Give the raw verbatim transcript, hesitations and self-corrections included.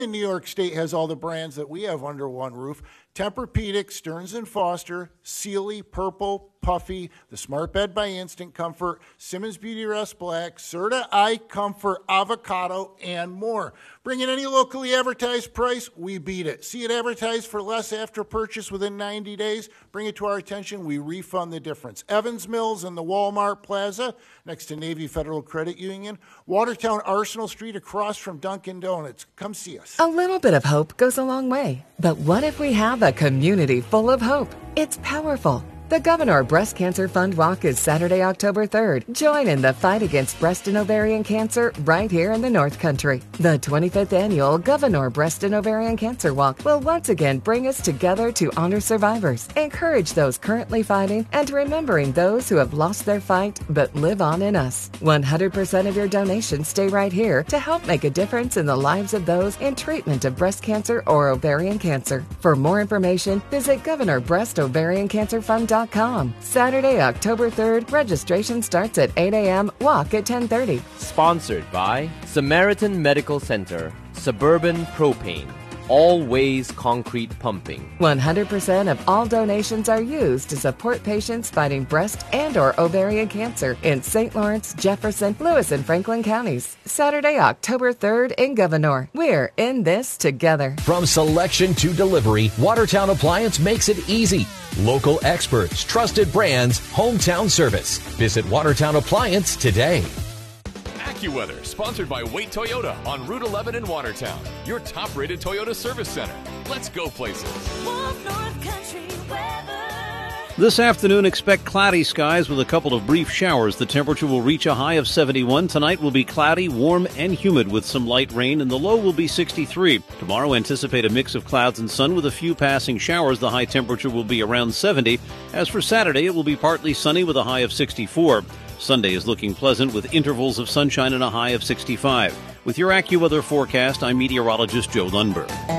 New York State has all the brands that we have under one roof. Tempur-Pedic, Stearns and Foster, Sealy, Purple, Puffy, the Smart Bed by Instant Comfort, Simmons Beauty Rest Black, Serta Eye Comfort, Avocado, and more. Bring in any locally advertised price, we beat it. See it advertised for less after purchase within ninety days, bring it to our attention, we refund the difference. Evans Mills and the Walmart Plaza, next to Navy Federal Credit Union, Watertown Arsenal Street across from Dunkin' Donuts. Come see us. A little bit of hope goes a long way. But what if we have a community full of hope? It's powerful. The Governor Breast Cancer Fund Walk is Saturday, October third. Join in the fight against breast and ovarian cancer right here in the North Country. The twenty-fifth Annual Governor Breast and Ovarian Cancer Walk will once again bring us together to honor survivors, encourage those currently fighting, and remembering those who have lost their fight but live on in us. one hundred percent of your donations stay right here to help make a difference in the lives of those in treatment of breast cancer or ovarian cancer. For more information, visit Governor Breast Ovarian Cancer Fund dot com. Saturday, October third. Registration starts at eight a.m. Walk at ten thirty. Sponsored by Samaritan Medical Center, Suburban Propane, Always Concrete Pumping. one hundred percent of all donations are used to support patients fighting breast and or ovarian cancer in Saint Lawrence, Jefferson, Lewis, and Franklin counties. Saturday, October third in Governor. We're in this together. From selection to delivery, Watertown Appliance makes it easy. Local experts, trusted brands, hometown service. Visit Watertown Appliance today. AccuWeather, sponsored by Wait Toyota on Route eleven in Watertown, your top-rated Toyota service center. Let's go places. Wolf North Country weather. This afternoon, expect cloudy skies with a couple of brief showers. The temperature will reach a high of seventy-one. Tonight will be cloudy, warm, and humid with some light rain, and the low will be sixty-three. Tomorrow, anticipate a mix of clouds and sun with a few passing showers. The high temperature will be around seventy. As for Saturday, it will be partly sunny with a high of sixty-four. Sunday is looking pleasant with intervals of sunshine and a high of sixty-five. With your AccuWeather forecast, I'm meteorologist Joe Lundberg.